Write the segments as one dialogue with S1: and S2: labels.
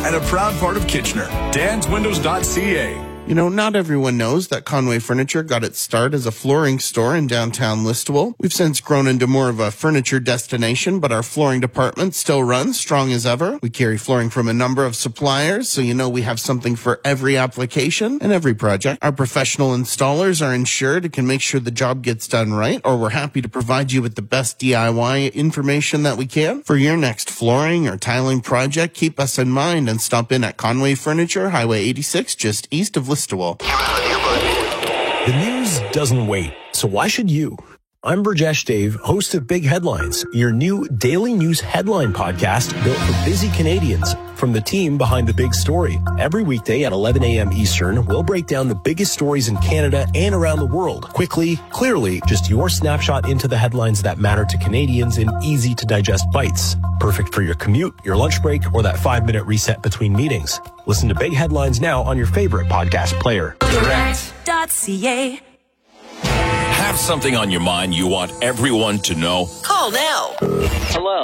S1: and a proud part of Kitchener. danswindows.ca.
S2: You know, not everyone knows that Conway Furniture got its start as a flooring store in downtown Listowel. We've since grown into more of a furniture destination, but our flooring department still runs strong as ever. We carry flooring from a number of suppliers, so you know we have something for every application and every project. Our professional installers are insured and can make sure the job gets done right, or we're happy to provide you with the best DIY information that we can. For your next flooring or tiling project, keep us in mind and stop in at Conway Furniture, Highway 86, just east of Listowel.
S3: The news doesn't wait, so why should you? I'm Burjesh Dave, host of Big Headlines, your new daily news headline podcast built for busy Canadians from the team behind the big story. Every weekday at 11 a.m. Eastern, we'll break down the biggest stories in Canada and around the world. Quickly, clearly, just your snapshot into the headlines that matter to Canadians in easy-to-digest bites. Perfect for your commute, your lunch break, or that 5-minute reset between meetings. Listen to Big Headlines now on your favorite podcast player.
S4: Direct.ca.
S5: Have something on your mind you want everyone to know?
S4: Call now.
S6: Hello.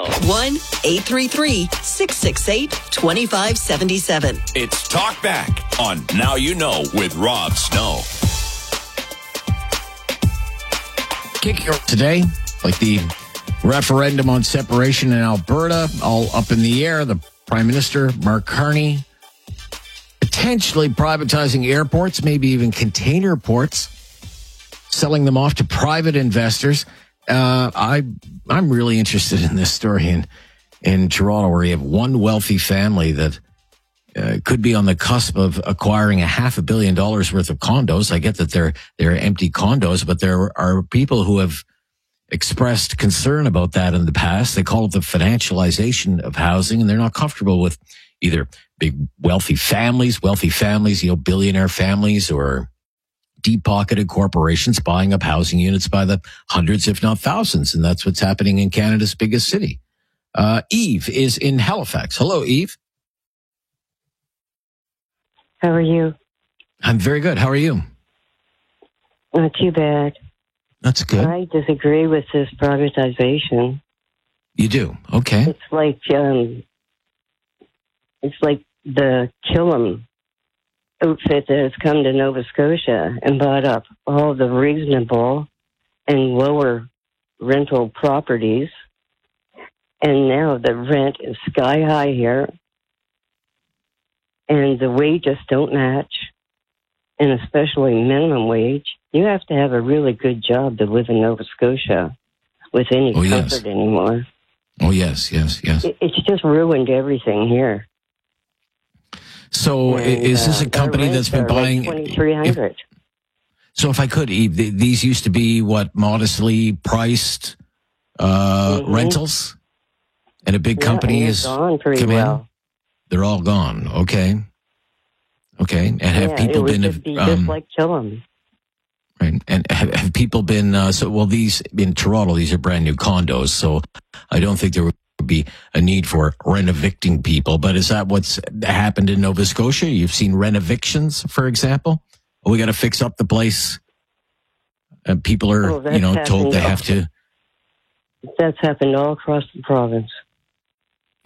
S4: 1-833-668-2577.
S5: It's Talk Back on Now You Know with Rob Snow.
S7: Kick today, like the referendum on separation in Alberta, all up in the air. The Prime Minister, Mark Carney, potentially privatizing airports, maybe even container ports, selling them off to private investors. I'm really interested in this story in Toronto, where you have one wealthy family that could be on the cusp of acquiring $500 million worth of condos. I get that they're empty condos, but there are people who have expressed concern about that in the past. They call it the financialization of housing, and they're not comfortable with either big wealthy families, billionaire families, or deep-pocketed corporations buying up housing units by the hundreds, if not thousands. And that's what's happening in Canada's biggest city. Eve is in Halifax. Hello, Eve.
S8: How are you?
S7: I'm very good. How are you?
S8: Not too bad.
S7: That's good.
S8: I disagree with this privatization.
S7: You do? Okay.
S8: It's like the Killam outfit that has come to Nova Scotia and bought up all the reasonable and lower rental properties. And now the rent is sky high here. And the wages don't match. And especially minimum wage. You have to have a really good job to live in Nova Scotia with any comfort anymore.
S7: Oh, yes.
S8: It's just ruined everything here.
S7: So is this a company that's been buying...
S8: Like $2,300.
S7: So if I could, Eve, these used to be, modestly priced rentals? And a big company is
S8: gone pretty well.
S7: They're all gone. Okay. And have people been...
S8: just like Killam.
S7: Right. And have people been... these in Toronto, these are brand new condos, so I don't think there would be a need for rent-evicting people. But is that what's happened in Nova Scotia? You've seen rent-evictions, for example? We got to fix up the place. People are, told they have to...
S8: That's happened all across the province.